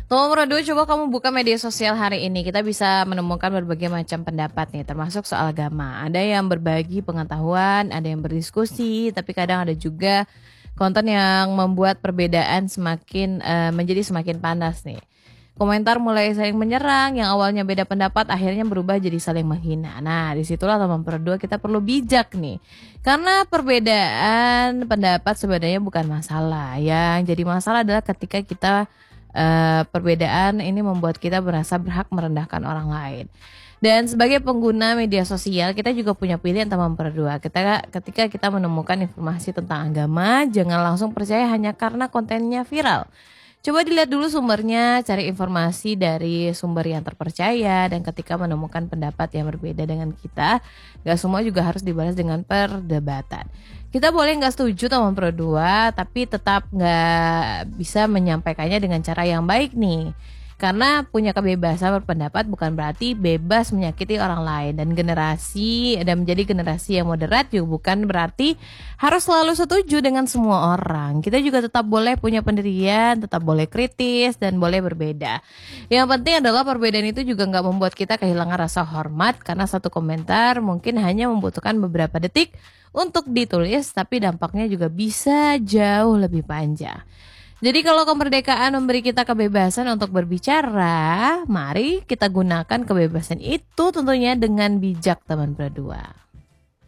Nomor 2, coba kamu buka media sosial hari ini. Kita bisa menemukan berbagai macam pendapat nih, termasuk soal agama. Ada yang berbagi pengetahuan, ada yang berdiskusi, tapi kadang ada juga konten yang membuat perbedaan menjadi semakin panas nih. Komentar mulai saling menyerang, yang awalnya beda pendapat akhirnya berubah jadi saling menghina. Nah, disitulah nomor 2 kita perlu bijak nih. Karena perbedaan pendapat sebenarnya bukan masalah. Yang jadi masalah adalah ketika kita perbedaan ini membuat kita merasa berhak merendahkan orang lain. Dan sebagai pengguna media sosial, kita juga punya pilihan nomor 2. Ketika kita menemukan informasi tentang agama, jangan langsung percaya hanya karena kontennya viral. Coba dilihat dulu sumbernya, cari informasi dari sumber yang terpercaya, dan ketika menemukan pendapat yang berbeda dengan kita, gak semua juga harus dibalas dengan perdebatan. Kita boleh gak setuju nomor 2, tapi tetap gak bisa menyampaikannya dengan cara yang baik nih. Karena punya kebebasan berpendapat bukan berarti bebas menyakiti orang lain. Dan menjadi generasi yang moderat juga bukan berarti harus selalu setuju dengan semua orang. Kita juga tetap boleh punya pendirian, tetap boleh kritis, dan boleh berbeda. Yang penting adalah perbedaan itu juga gak membuat kita kehilangan rasa hormat. Karena satu komentar mungkin hanya membutuhkan beberapa detik untuk ditulis, tapi dampaknya juga bisa jauh lebih panjang. Jadi kalau kemerdekaan memberi kita kebebasan untuk berbicara, mari kita gunakan kebebasan itu tentunya dengan bijak, teman berdua.